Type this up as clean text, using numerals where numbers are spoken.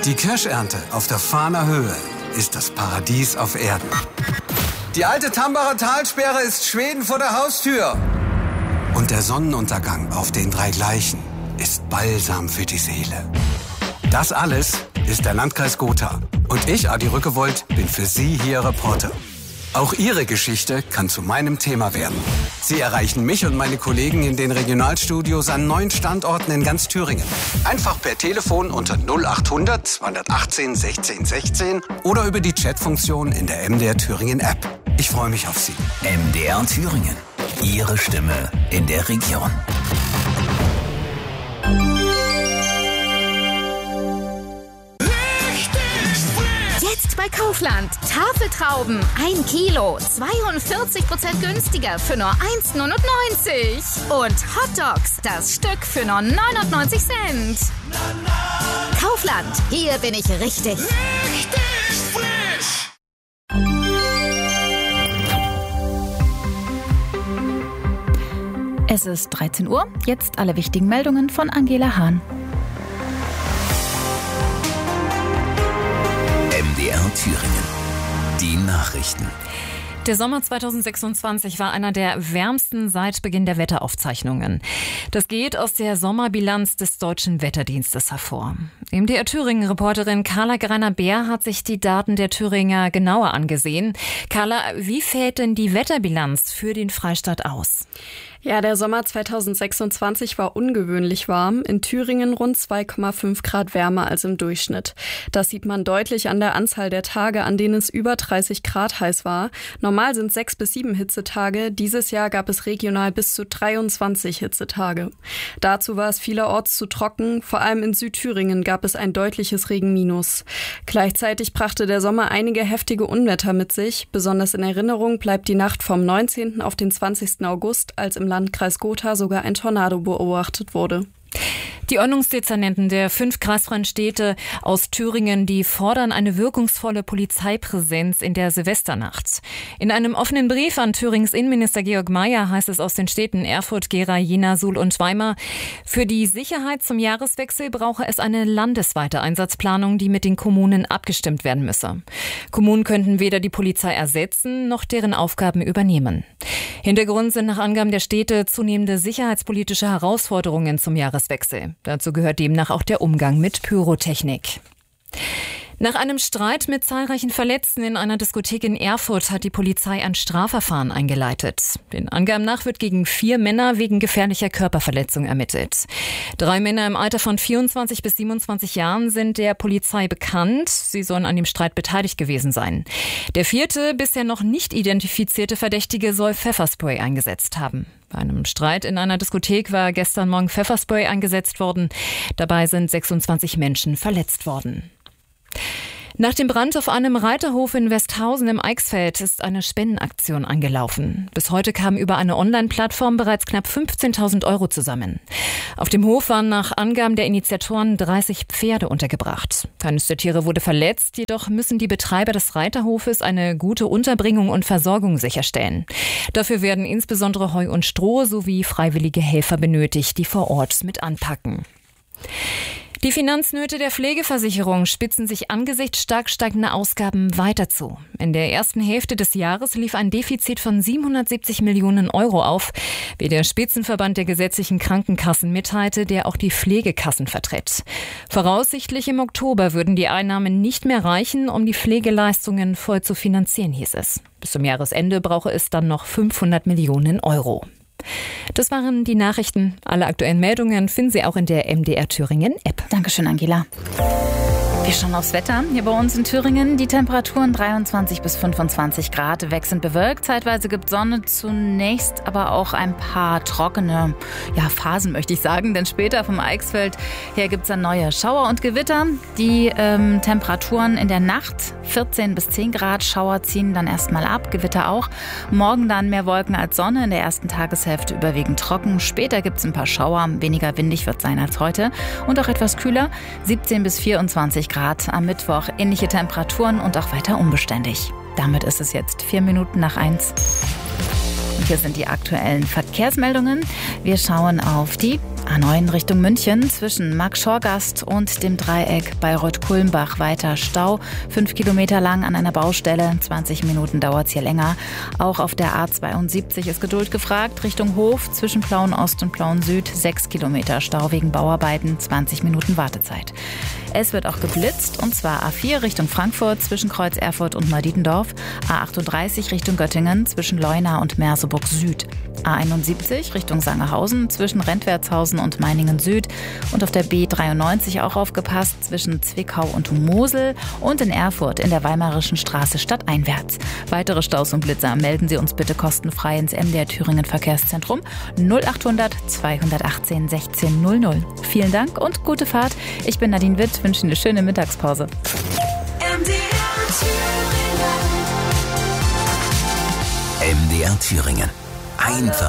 Die Kirschernte auf der Fahner Höhe ist das Paradies auf Erden. Die alte Tambacher Talsperre ist Schweden vor der Haustür. Und der Sonnenuntergang auf den 3 Gleichen ist Balsam für die Seele. Das alles ist der Landkreis Gotha. Und ich, Adi Rückewold, bin für Sie hier Reporter. Auch Ihre Geschichte kann zu meinem Thema werden. Sie erreichen mich und meine Kollegen in den Regionalstudios an 9 Standorten in ganz Thüringen. Einfach per Telefon unter 0800 218 16 16 oder über die Chatfunktion in der MDR Thüringen App. Ich freue mich auf Sie. MDR Thüringen. Ihre Stimme in der Region. Jetzt bei Kaufland. Tafeltrauben 1 Kilo, 42% günstiger für nur 1,99. Und Hotdogs, das Stück für nur 99 Cent. Kaufland, hier bin ich richtig. Richtig frisch. Es ist 13 Uhr, jetzt alle wichtigen Meldungen von Angela Hahn. MDR Thüringen. Die Nachrichten. Der Sommer 2026 war einer der wärmsten seit Beginn der Wetteraufzeichnungen. Das geht aus der Sommerbilanz des Deutschen Wetterdienstes hervor. MDR Thüringen-Reporterin Carla Greiner-Beer hat sich die Daten der Thüringer genauer angesehen. Carla, wie fällt denn die Wetterbilanz für den Freistaat aus? Ja, der Sommer 2026 war ungewöhnlich warm. In Thüringen rund 2,5 Grad wärmer als im Durchschnitt. Das sieht man deutlich an der Anzahl der Tage, an denen es über 30 Grad heiß war. Normal sind 6 bis 7 Hitzetage. Dieses Jahr gab es regional bis zu 23 Hitzetage. Dazu war es vielerorts zu trocken. Vor allem in Südthüringen gab es ein deutliches Regenminus. Gleichzeitig brachte der Sommer einige heftige Unwetter mit sich. Besonders in Erinnerung bleibt die Nacht vom 19. auf den 20. August, als im Landkreis Gotha sogar ein Tornado beobachtet wurde. Die Ordnungsdezernenten der 5 kreisfreien Städte aus Thüringen, die fordern eine wirkungsvolle Polizeipräsenz in der Silvesternacht. In einem offenen Brief an Thürings Innenminister Georg Mayer heißt es aus den Städten Erfurt, Gera, Jena, Suhl und Weimar: Für die Sicherheit zum Jahreswechsel brauche es eine landesweite Einsatzplanung, die mit den Kommunen abgestimmt werden müsse. Kommunen könnten weder die Polizei ersetzen noch deren Aufgaben übernehmen. Hintergrund sind nach Angaben der Städte zunehmende sicherheitspolitische Herausforderungen zum Jahreswechsel. Dazu gehört demnach auch der Umgang mit Pyrotechnik. Nach einem Streit mit zahlreichen Verletzten in einer Diskothek in Erfurt hat die Polizei ein Strafverfahren eingeleitet. Den Angaben nach wird gegen 4 Männer wegen gefährlicher Körperverletzung ermittelt. 3 Männer im Alter von 24 bis 27 Jahren sind der Polizei bekannt. Sie sollen an dem Streit beteiligt gewesen sein. Der 4. bisher noch nicht identifizierte Verdächtige soll Pfefferspray eingesetzt haben. Bei einem Streit in einer Diskothek war gestern Morgen Pfefferspray eingesetzt worden. Dabei sind 26 Menschen verletzt worden. Nach dem Brand auf einem Reiterhof in Westhausen im Eichsfeld ist eine Spendenaktion angelaufen. Bis heute kamen über eine Online-Plattform bereits knapp 15.000 € zusammen. Auf dem Hof waren nach Angaben der Initiatoren 30 Pferde untergebracht. Keines der Tiere wurde verletzt, jedoch müssen die Betreiber des Reiterhofes eine gute Unterbringung und Versorgung sicherstellen. Dafür werden insbesondere Heu und Stroh sowie freiwillige Helfer benötigt, die vor Ort mit anpacken. Die Finanznöte der Pflegeversicherung spitzen sich angesichts stark steigender Ausgaben weiter zu. In der ersten Hälfte des Jahres lief ein Defizit von 770 Millionen € auf, wie der Spitzenverband der gesetzlichen Krankenkassen mitteilte, der auch die Pflegekassen vertritt. Voraussichtlich im Oktober würden die Einnahmen nicht mehr reichen, um die Pflegeleistungen voll zu finanzieren, hieß es. Bis zum Jahresende brauche es dann noch 500 Millionen €. Das waren die Nachrichten. Alle aktuellen Meldungen finden Sie auch in der MDR Thüringen App. Dankeschön, Angela. Wir schauen aufs Wetter. Hier bei uns in Thüringen die Temperaturen 23 bis 25 Grad, wechselnd bewölkt. Zeitweise gibt Sonne, zunächst aber auch ein paar trockene Phasen, möchte ich sagen. Denn später vom Eichsfeld her gibt es dann neue Schauer und Gewitter. Die Temperaturen in der Nacht 14 bis 10 Grad. Schauer ziehen dann erstmal ab, Gewitter auch. Morgen dann mehr Wolken als Sonne. In der ersten Tageshälfte überwiegend trocken. Später gibt es ein paar Schauer. Weniger windig wird sein als heute. Und auch etwas kühler. 17 bis 24 Grad. Am Mittwoch ähnliche Temperaturen und auch weiter unbeständig. Damit ist es jetzt 4:04. Und hier sind die aktuellen Verkehrsmeldungen. Wir schauen auf die A9 Richtung München zwischen Marktschorgast und dem Dreieck Bayreuth-Kulmbach weiter Stau. 5 Kilometer lang an einer Baustelle. 20 Minuten dauert es hier länger. Auch auf der A72 ist Geduld gefragt. Richtung Hof zwischen Plauen Ost und Plauen Süd. 6 Kilometer Stau wegen Bauarbeiten. 20 Minuten Wartezeit. Es wird auch geblitzt, und zwar A4 Richtung Frankfurt zwischen Kreuz Erfurt und Neudietendorf. A38 Richtung Göttingen zwischen Leuna und Merseburg Süd. A71 Richtung Sangerhausen zwischen Rentwertshausen und Meiningen Süd. Und auf der B93 auch aufgepasst zwischen Zwickau und Mosel und in Erfurt in der Weimarischen Straße stadteinwärts. Weitere Staus und Blitzer melden Sie uns bitte kostenfrei ins MDR Thüringen Verkehrszentrum 0800 218 1600. Vielen Dank und gute Fahrt. Ich bin Nadine Witt, wünsche Ihnen eine schöne Mittagspause. MDR Thüringen. Einfach